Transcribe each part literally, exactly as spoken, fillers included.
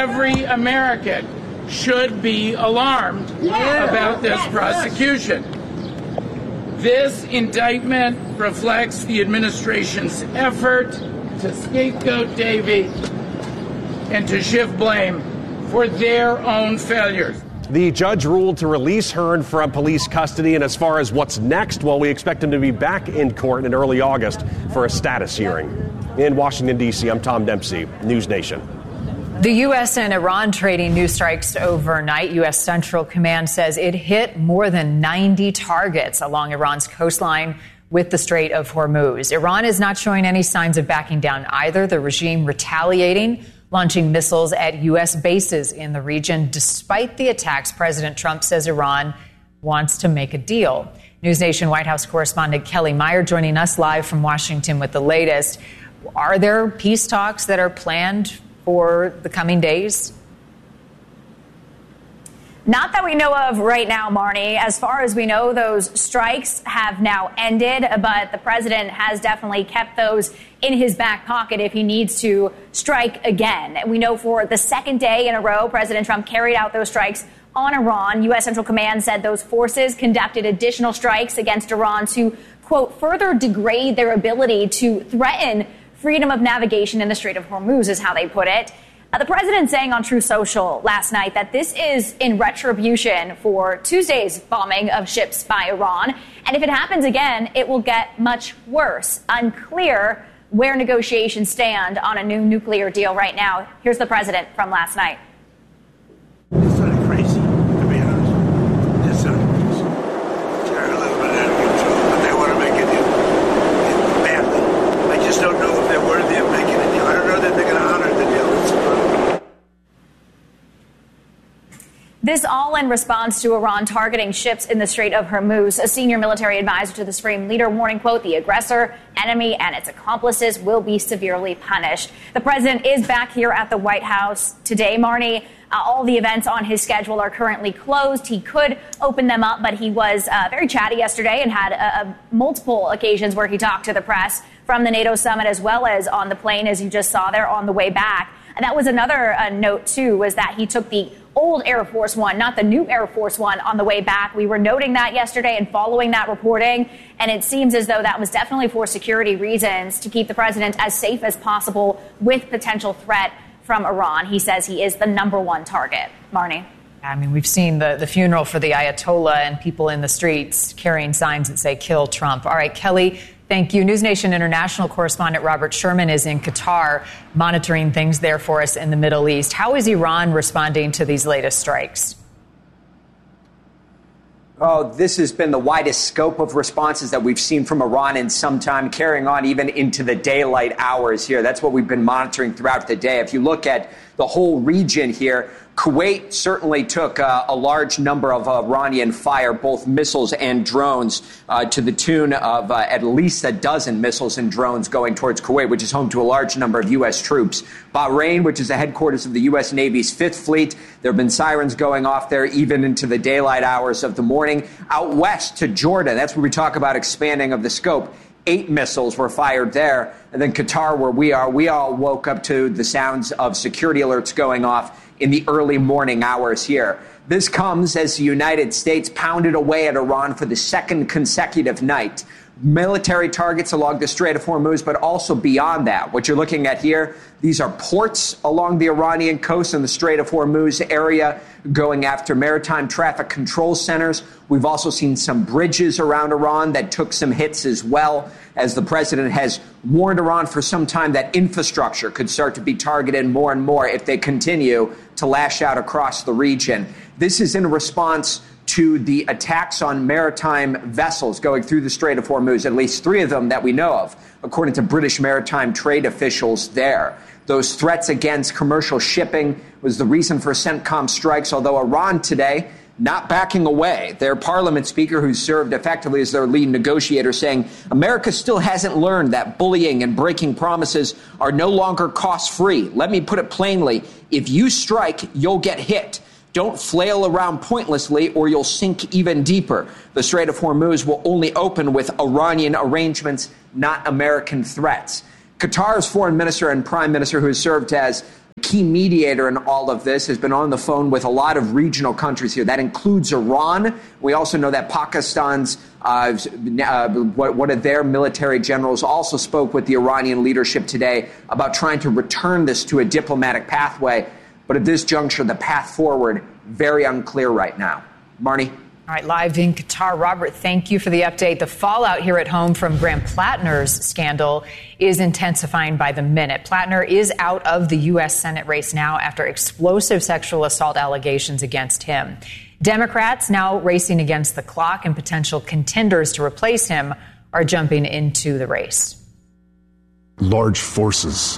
every American should be alarmed yeah. about this prosecution. This indictment reflects the administration's effort to scapegoat Davey and to shift blame for their own failures. The judge ruled to release Hearn from police custody, and as far as what's next, well, we expect him to be back in court in early August for a status hearing. In Washington, D C, I'm Tom Dempsey, News Nation. The U S and Iran trading new strikes overnight. U S. Central Command says it hit more than ninety targets along Iran's coastline with the Strait of Hormuz. Iran is not showing any signs of backing down either. The regime retaliating, launching missiles at U S bases in the region. Despite the attacks, President Trump says Iran wants to make a deal. News Nation White House correspondent Kelly Meyer joining us live from Washington with the latest. Are there peace talks that are planned for the coming days? Not that we know of right now, Marnie. As far as we know, those strikes have now ended, but the president has definitely kept those in his back pocket if he needs to strike again. We know for the second day in a row, President Trump carried out those strikes on Iran. U S. Central Command said those forces conducted additional strikes against Iran to, quote, further degrade their ability to threaten freedom of navigation in the Strait of Hormuz, is how they put it. Uh, the president saying on Truth Social last night that this is in retribution for Tuesday's bombing of ships by Iran. And if it happens again, it will get much worse. Unclear where negotiations stand on a new nuclear deal right now. Here's the president from last night. It's sort of crazy, to be honest. It's sort of crazy. They're a little bit out of control, but they want to make a deal badly. I just don't know if they're worthy of making a deal. I don't know that they're going to honor the deal. This all in response to Iran targeting ships in the Strait of Hormuz. A senior military advisor to the Supreme Leader warning, quote, the aggressor, enemy, and its accomplices will be severely punished. The president is back here at the White House today, Marnie. Uh, all the events on his schedule are currently closed. He could open them up, but he was uh, very chatty yesterday and had uh, multiple occasions where he talked to the press from the NATO summit as well as on the plane, as you just saw there on the way back. And that was another uh, note, too, was that he took the old Air Force One, not the new Air Force One, on the way back. We were noting that yesterday and following that reporting, and it seems as though that was definitely for security reasons to keep the president as safe as possible with potential threat from Iran. He says he is the number one target. Marnie? I mean, we've seen the, the funeral for the Ayatollah and people in the streets carrying signs that say, kill Trump. All right, Kelly, thank you. News Nation International correspondent Robert Sherman is in Qatar monitoring things there for us in the Middle East. How is Iran responding to these latest strikes? Oh, this has been the widest scope of responses that we've seen from Iran in some time, carrying on even into the daylight hours here. That's what we've been monitoring throughout the day. If you look at the whole region here, Kuwait certainly took uh, a large number of uh, Iranian fire, both missiles and drones, uh, to the tune of uh, at least a dozen missiles and drones going towards Kuwait, which is home to a large number of U S troops. Bahrain, which is the headquarters of the U S Navy's Fifth Fleet, there have been sirens going off there even into the daylight hours of the morning. Out west to Jordan, that's where we talk about expanding of the scope. Eight missiles were fired there. And then Qatar, where we are, we all woke up to the sounds of security alerts going off in the early morning hours here. This comes as the United States pounded away at Iran for the second consecutive night. Military targets along the Strait of Hormuz, but also beyond that. What you're looking at here, these are ports along the Iranian coast and the Strait of Hormuz area going after maritime traffic control centers. We've also seen some bridges around Iran that took some hits as well, as the president has warned Iran for some time that infrastructure could start to be targeted more and more if they continue to lash out across the region. This is in response to the attacks on maritime vessels going through the Strait of Hormuz, at least three of them that we know of, according to British maritime trade officials there. Those threats against commercial shipping was the reason for CENTCOM strikes, although Iran today not backing away. Their parliament speaker, who served effectively as their lead negotiator, saying America still hasn't learned that bullying and breaking promises are no longer cost-free. Let me put it plainly. If you strike, you'll get hit. Don't flail around pointlessly or you'll sink even deeper. The Strait of Hormuz will only open with Iranian arrangements, not American threats. Qatar's foreign minister and prime minister, who has served as key mediator in all of this, has been on the phone with a lot of regional countries here. That includes Iran. We also know that Pakistan's uh, uh, one of their military generals also spoke with the Iranian leadership today about trying to return this to a diplomatic pathway. But at this juncture, the path forward, very unclear right now. Marnie? All right, live in Qatar. Robert, thank you for the update. The fallout here at home from Graham Plattner's scandal is intensifying by the minute. Plattner is out of the U S Senate race now after explosive sexual assault allegations against him. Democrats, now racing against the clock, and potential contenders to replace him are jumping into the race. Large forces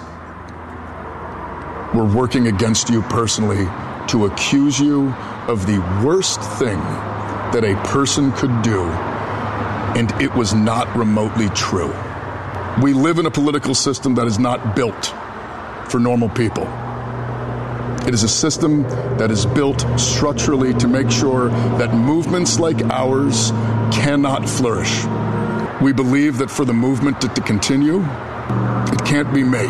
were working against you personally to accuse you of the worst thing that a person could do, and it was not remotely true. We live in a political system that is not built for normal people. It is a system that is built structurally to make sure that movements like ours cannot flourish. We believe that for the movement to, to continue, it can't be me.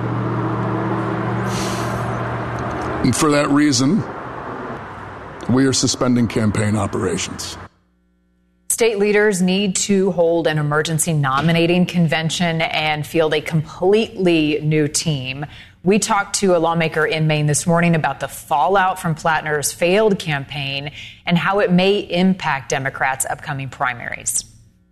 And for that reason, we are suspending campaign operations. State leaders need to hold an emergency nominating convention and field a completely new team. We talked to a lawmaker in Maine this morning about the fallout from Plattner's failed campaign and how it may impact Democrats' upcoming primaries.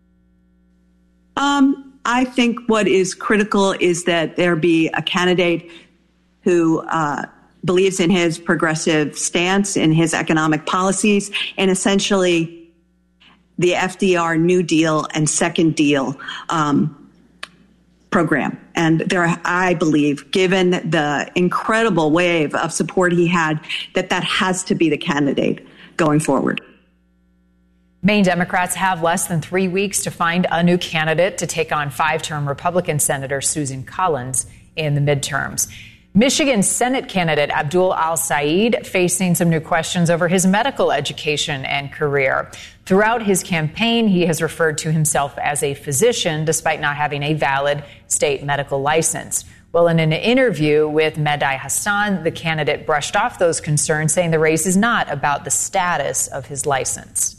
Um, I think what is critical is that there be a candidate who uh, believes in his progressive stance, in his economic policies, and essentially the F D R New Deal and Second Deal um, program. And there, I believe, given the incredible wave of support he had, that that has to be the candidate going forward. Maine Democrats have less than three weeks to find a new candidate to take on five-term Republican Senator Susan Collins in the midterms. Michigan Senate candidate Abdul Al-Sayed facing some new questions over his medical education and career. Throughout his campaign, he has referred to himself as a physician despite not having a valid state medical license. Well, in an interview with Mehdi Hassan, the candidate brushed off those concerns, saying the race is not about the status of his license.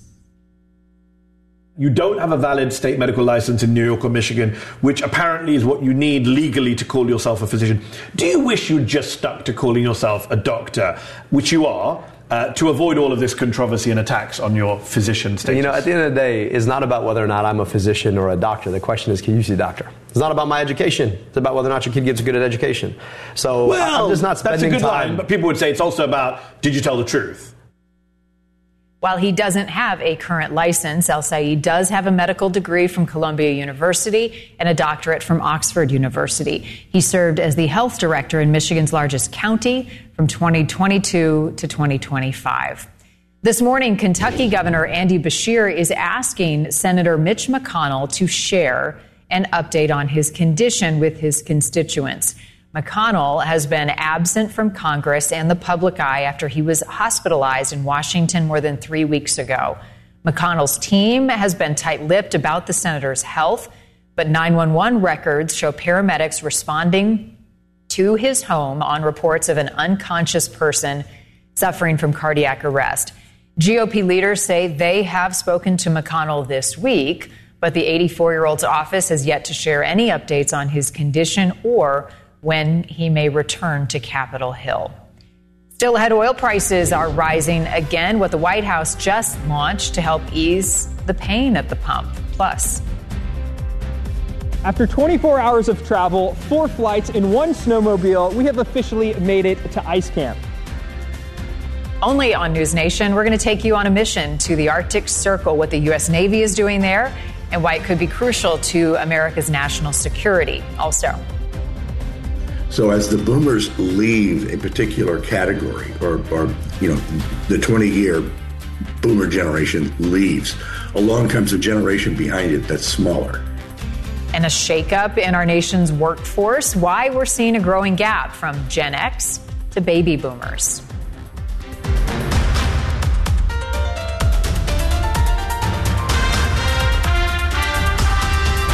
You don't have a valid state medical license in New York or Michigan, which apparently is what you need legally to call yourself a physician. Do you wish you'd just stuck to calling yourself a doctor, which you are, uh, to avoid all of this controversy and attacks on your physician status? You know, at the end of the day, it's not about whether or not I'm a physician or a doctor. The question is, can you see a doctor? It's not about my education. It's about whether or not your kid gets good at education. So well, I'm just not spending that's a good time. line, but people would say it's also about, did you tell the truth? While he doesn't have a current license, Al-Sayed does have a medical degree from Columbia University and a doctorate from Oxford University. He served as the health director in Michigan's largest county from twenty twenty-two to twenty twenty-five. This morning, Kentucky Governor Andy Beshear is asking Senator Mitch McConnell to share an update on his condition with his constituents. McConnell has been absent from Congress and the public eye after he was hospitalized in Washington more than three weeks ago. McConnell's team has been tight-lipped about the senator's health, but nine one one records show paramedics responding to his home on reports of an unconscious person suffering from cardiac arrest. G O P leaders say they have spoken to McConnell this week, but the eighty-four-year-old's office has yet to share any updates on his condition or when he may return to Capitol Hill. Still ahead, oil prices are rising again, what the White House just launched to help ease the pain at the pump. Plus, after twenty-four hours of travel, four flights, and one snowmobile, we have officially made it to ice camp. Only on News Nation, we're going to take you on a mission to the Arctic Circle, what the U S Navy is doing there, and why it could be crucial to America's national security. Also, so as the boomers leave a particular category, or, or you know, the twenty-year boomer generation leaves, along comes a generation behind it that's smaller. And a shakeup in our nation's workforce, why we're seeing a growing gap from Gen X to baby boomers.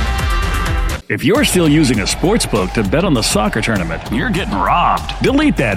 If you're still using a sports book to bet on the soccer tournament, you're getting robbed. Delete that